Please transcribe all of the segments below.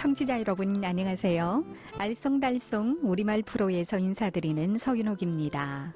청취자 여러분 안녕하세요. 알쏭달쏭 우리말 프로에서 인사드리는 서윤옥입니다.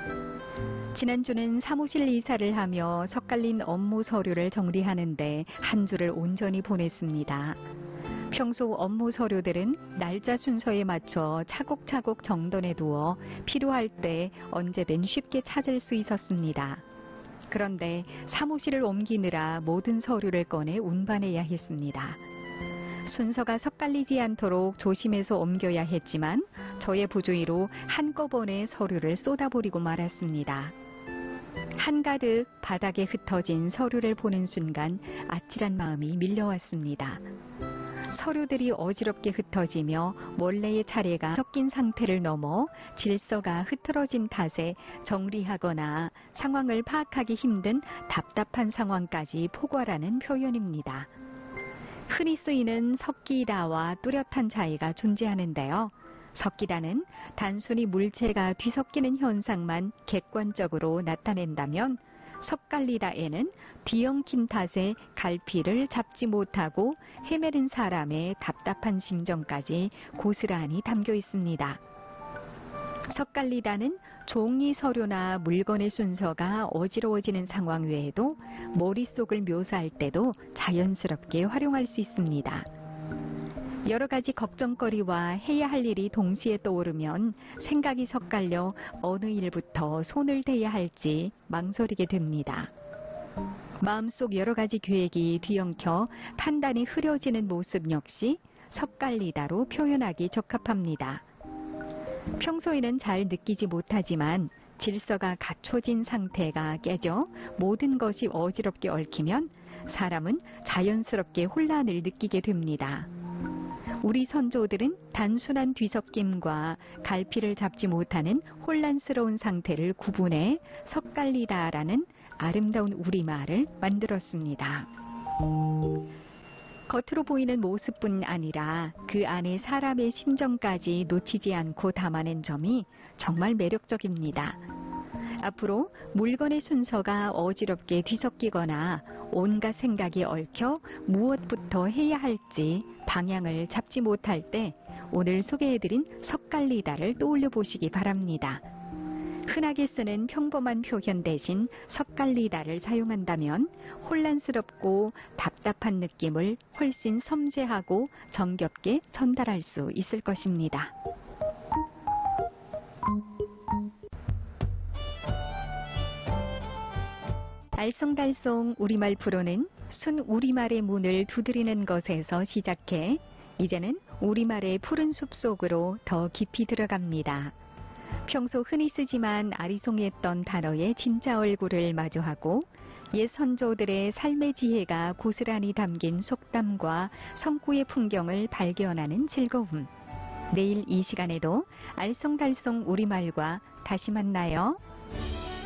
지난주는 사무실 이사를 하며 섞갈린 업무 서류를 정리하는데 한 주를 온전히 보냈습니다. 평소 업무 서류들은 날짜 순서에 맞춰 차곡차곡 정돈해 두어 필요할 때 언제든 쉽게 찾을 수 있었습니다. 그런데 사무실을 옮기느라 모든 서류를 꺼내 운반해야 했습니다. 순서가 섞갈리지 않도록 조심해서 옮겨야 했지만 저의 부주의로 한꺼번에 서류를 쏟아버리고 말았습니다. 한가득 바닥에 흩어진 서류를 보는 순간 아찔한 마음이 밀려왔습니다. 서류들이 어지럽게 흩어지며 원래의 차례가 섞인 상태를 넘어 질서가 흐트러진 탓에 정리하거나 상황을 파악하기 힘든 답답한 상황까지 포괄하는 표현입니다. 흔히 쓰이는 섞이다와 뚜렷한 차이가 존재하는데요. 섞이다는 단순히 물체가 뒤섞이는 현상만 객관적으로 나타낸다면 섞갈리다에는 뒤엉킨 탓에 갈피를 잡지 못하고 헤매는 사람의 답답한 심정까지 고스란히 담겨 있습니다. 섞갈리다는 종이 서류나 물건의 순서가 어지러워지는 상황 외에도 머릿속을 묘사할 때도 자연스럽게 활용할 수 있습니다. 여러 가지 걱정거리와 해야 할 일이 동시에 떠오르면 생각이 섞갈려 어느 일부터 손을 대야 할지 망설이게 됩니다. 마음속 여러 가지 계획이 뒤엉켜 판단이 흐려지는 모습 역시 섞갈리다로 표현하기 적합합니다. 평소에는 잘 느끼지 못하지만 질서가 갖춰진 상태가 깨져 모든 것이 어지럽게 얽히면 사람은 자연스럽게 혼란을 느끼게 됩니다. 우리 선조들은 단순한 뒤섞임과 갈피를 잡지 못하는 혼란스러운 상태를 구분해 섞갈리다라는 아름다운 우리말을 만들었습니다. 겉으로 보이는 모습뿐 아니라 그 안에 사람의 심정까지 놓치지 않고 담아낸 점이 정말 매력적입니다. 앞으로 물건의 순서가 어지럽게 뒤섞이거나 온갖 생각이 얽혀 무엇부터 해야 할지 방향을 잡지 못할 때 오늘 소개해드린 섞갈리다를 떠올려 보시기 바랍니다. 흔하게 쓰는 평범한 표현 대신 섞갈리다를 사용한다면 혼란스럽고 답답한 느낌을 훨씬 섬세하고 정겹게 전달할 수 있을 것입니다. 알쏭달쏭 우리말 프로는 순 우리말의 문을 두드리는 것에서 시작해 이제는 우리말의 푸른 숲속으로 더 깊이 들어갑니다. 평소 흔히 쓰지만 아리송했던 단어의 진짜 얼굴을 마주하고 옛 선조들의 삶의 지혜가 고스란히 담긴 속담과 성구의 풍경을 발견하는 즐거움. 내일 이 시간에도 알쏭달쏭 우리말과 다시 만나요.